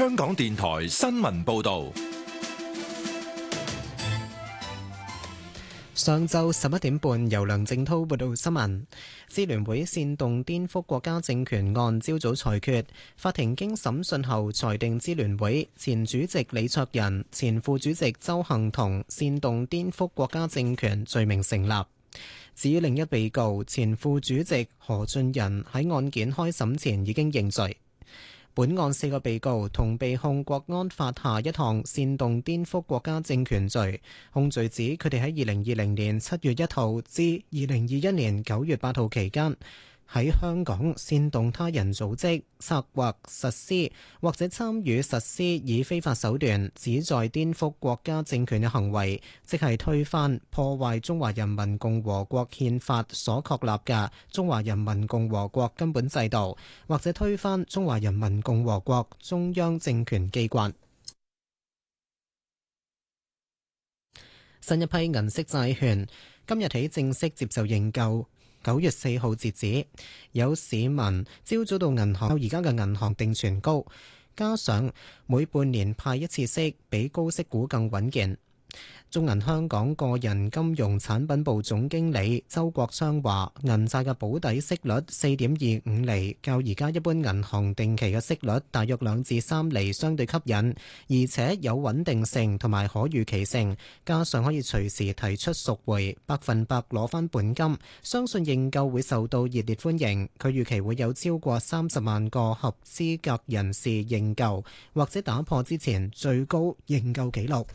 香港電台新聞報道。 上晝11點半，由梁正滔報道新聞。支聯會煽動顛覆國家政權案朝早裁決，法庭經審訊後裁定支聯會前主席李卓人、前副主席鄒幸彤煽動顛覆國家政權罪名成立。至於另一被告前副主席何俊仁喺案件開審前已經認罪。本案4個被告同被控國安法下一項煽動顛覆國家政權罪，控罪指佢哋喺2020年7月1號至2021年9月8號期間，喺香港煽動他人組織、策劃、實施或者參與實施以非法手段旨在顛覆國家政權嘅行為，即係推翻、破壞中華人民共和國憲法所確立嘅中華人民共和國根本制度，或者推翻中華人民共和國中央政權機關。新一批銀色債券今日起正式接受認購。9月4號截止，有市民朝早到銀行，而家嘅銀行定存高，加上每半年派一次息，比高息股更穩健。中銀香港個人金融產品部總經理周國昌話：銀債嘅保底息率4.25厘，較而家一般銀行定期嘅息率大約2至3厘相對吸引，而且有穩定性同埋可預期性，加上可以隨時提出贖回，100%攞返本金，相信認購會受到熱烈歡迎。佢預期會有超過30萬個合資格人士認購，或者打破之前最高認購紀錄。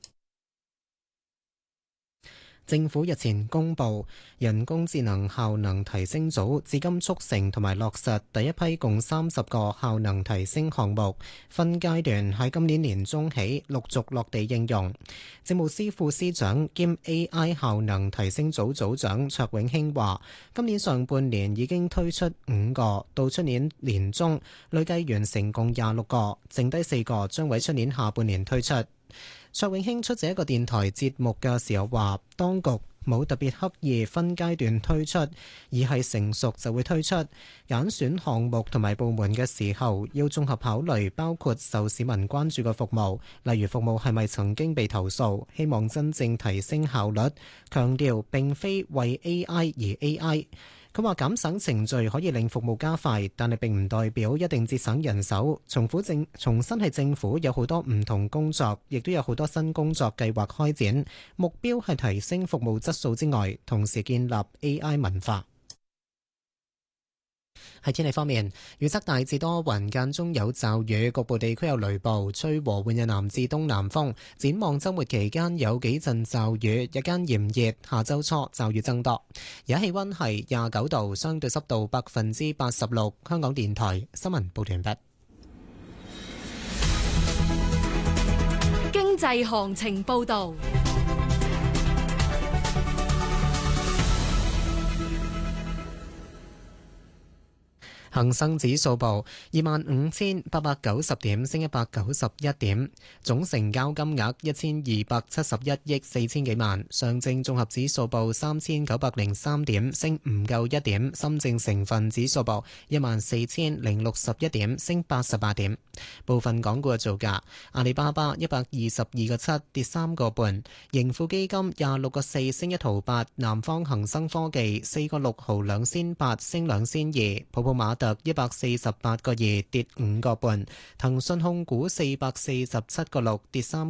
政府日前公布人工智能效能提升組至今促成同埋落實第一批共30個效能提升項目，分階段喺今年年中起陸續落地應用。政務司副司長兼 AI 效能提升組組長卓永興話：今年上半年已經推出5個，到出年年中累計完成共26個，剩低4個將會出年下半年推出。卓永興出席一個電台節目嘅時候話，當局冇特別刻意分階段推出，而係成熟就會推出。揀選項目同埋部門嘅時候，要綜合考慮包括受市民關注嘅服務，例如服務係咪曾經被投訴，希望真正提升效率。強調並非為 AI 而 AI。佢話減省程序可以令服務加快，但係並唔代表一定節省人手。重申係政府有好多唔同工作，亦都有好多新工作計劃開展，目標係提升服務質素之外，同時建立 AI 文化。喺天氣方面，預測大致多雲，間中有驟雨，局部地區有雷暴，吹和緩嘅南至東南風。展望週末期間有幾陣驟雨，日間炎熱，下週初驟雨增多。而家氣溫係29度，相對濕度86%。香港電台新聞報道完畢。 經濟行情報道。 恒生指數報25,890點，升191點，總成交金額1271億4千幾萬。上證綜合指數報3903點，升唔夠1點。深證成分指數報14,061點，升88點。部分港股嘅造價：阿里巴巴122個7跌3個半，盈富基金26個4升1毫8，南方恒生科技4個6毫2仙8升2仙2，普普馬特148個2跌5個半，騰訊控股447個6跌3